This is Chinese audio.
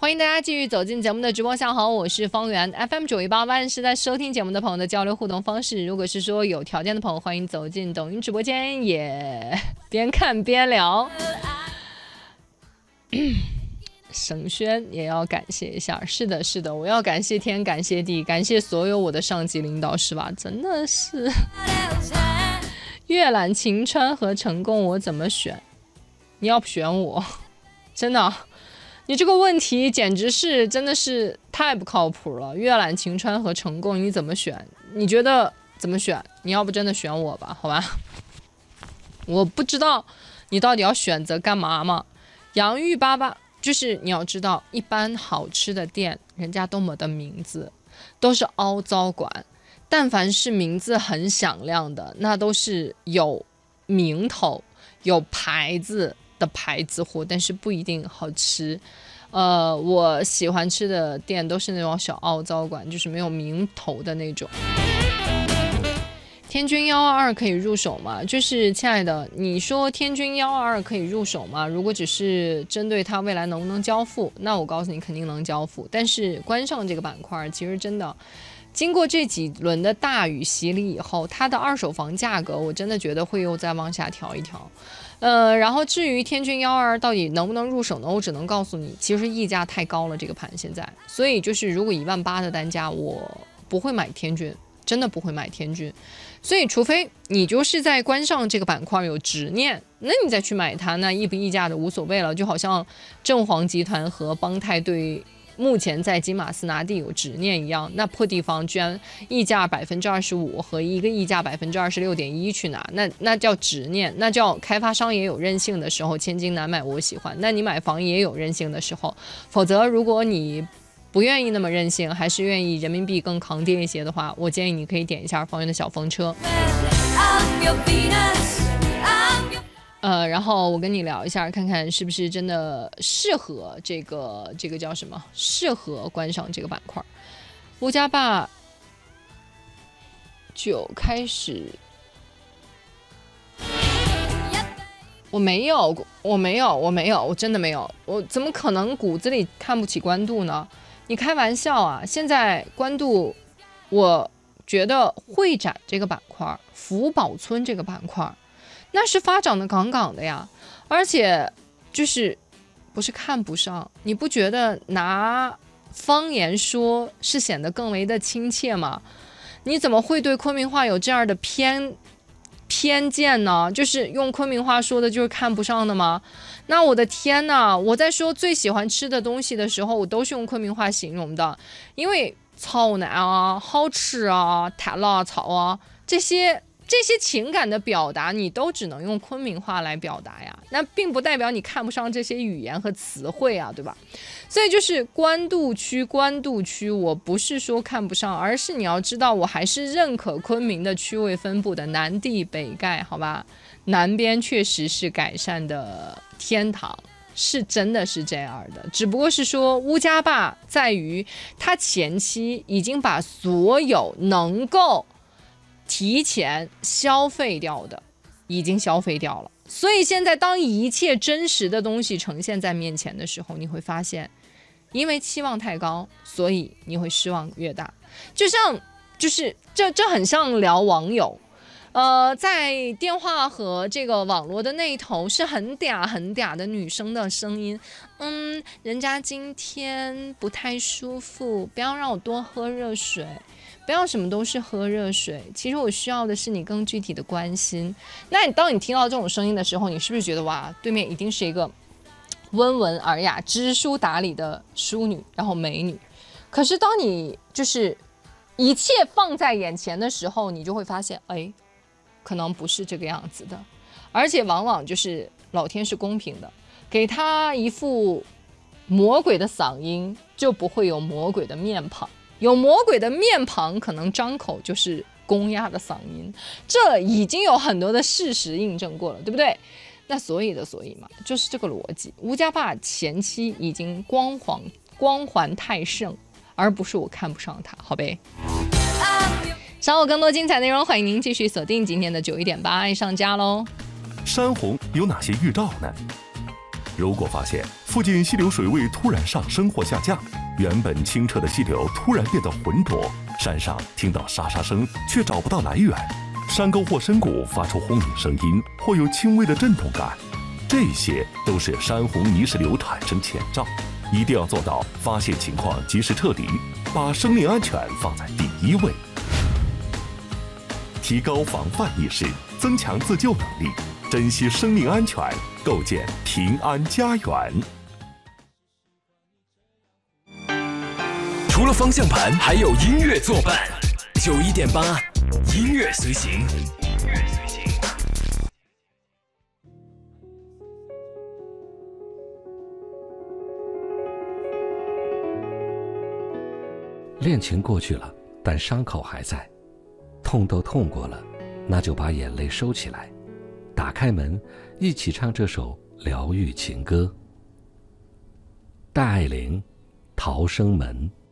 欢迎大家继续走进节目的直播。下好，我是方圆 FM918万是在收听节目的朋友的交流互动方式。如果是说有条件的朋友，欢迎走进抖音直播间，也边看边聊。省轩也要感谢一下，是的，是的，我要感谢天，感谢地，感谢所有我的上级领导，是吧？真的是。阅览晴川和成功，我怎么选？你要不选我，真的。你这个问题简直是真的是太不靠谱了。阅览晴川和成功你怎么选？你觉得怎么选？你要不真的选我吧，好吧？我不知道你到底要选择干嘛嘛。洋芋粑粑就是你要知道，一般好吃的店人家都没得名字，都是凹糟馆。但凡是名字很响亮的，那都是有名头有牌子的牌子货，但是不一定好吃。我喜欢吃的店都是那种小凹糟馆，就是没有名头的那种。天君122可以入手吗？就是亲爱的，你说天君122可以入手吗？如果只是针对它未来能不能交付，那我告诉你肯定能交付。但是关上这个板块，其实真的经过这几轮的大雨洗礼以后，它的二手房价格我真的觉得会又再往下调一调。然后至于天君122到底能不能入手呢？我只能告诉你，其实溢价太高了这个盘现在，所以就是如果18000的单价，我不会买天君，真的不会买天君。所以除非你就是在关上这个板块有执念，那你再去买它，那溢不溢价的无所谓了。就好像正黄集团和邦泰对目前在金马斯拿地有执念一样，那破地方居然溢价25%和一个溢价26.1%去拿，那叫执念，那叫开发商也有任性的时候，千金难买我喜欢。那你买房也有任性的时候，否则如果你不愿意那么任性，还是愿意人民币更抗跌一些的话，我建议你可以点一下方圆的小风车。然后我跟你聊一下，看看是不是真的适合这个叫什么？适合关上这个板块。吴家坝就开始，我没有，我真的没有，我怎么可能骨子里看不起官渡呢？你开玩笑啊！现在官渡，我觉得会展这个板块、福宝村这个板块，那是发展的杠杠的呀。而且就是不是看不上，你不觉得拿方言说是显得更为的亲切吗？你怎么会对昆明话有这样的偏见呢？就是用昆明话说的就是看不上的吗？那我的天哪，我在说最喜欢吃的东西的时候，我都是用昆明话形容的，因为草南啊、好吃啊、太辣草啊，这些情感的表达，你都只能用昆明话来表达呀。那并不代表你看不上这些语言和词汇啊，对吧？所以就是官渡区，我不是说看不上，而是你要知道，我还是认可昆明的区位分布的南地北盖，好吧？南边确实是改善的天堂，是真的是这样的，只不过是说乌家坝在于它前期已经把所有能够提前消费掉的已经消费掉了，所以现在当一切真实的东西呈现在面前的时候，你会发现因为期望太高，所以你会失望越大。就是这很像聊网友，在电话和这个网络的那一头是很嗲的女生的声音，人家今天不太舒服，不要让我多喝热水，不要什么都是喝热水，其实我需要的是你更具体的关心。那当你听到这种声音的时候，你是不是觉得哇，对面一定是一个温文尔雅知书达理的淑女，然后美女？可是当你就是一切放在眼前的时候，你就会发现，哎，可能不是这个样子的。而且往往就是老天是公平的，给他一副魔鬼的嗓音，就不会有魔鬼的面庞。有魔鬼的面庞，可能张口就是公鸭的嗓音，这已经有很多的事实印证过了，对不对？那所以嘛，就是这个逻辑。吴家坝前期已经光环太盛，而不是我看不上他，好呗。稍后更多精彩内容，欢迎您继续锁定今天的91.8爱上家喽。 山洪有哪些预兆呢？ 如果发现附近溪流水位突然上升或下降，原本清澈的溪流突然变得浑浊，山上听到沙沙声却找不到来源，山沟或深谷发出轰鸣声音或有轻微的震动感，这些都是山洪泥石流产生前兆，一定要做到发现情况及时撤离，把生命安全放在第一位。提高防范意识，增强自救能力，珍惜生命安全，构建平安家园。 除了方向盘，还有音乐作伴。91.8，音乐随行。 恋情过去了，但伤口还在，痛都痛过了，那就把眼泪收起来，打开门，一起唱这首疗愈情歌。戴爱玲，《逃生门》。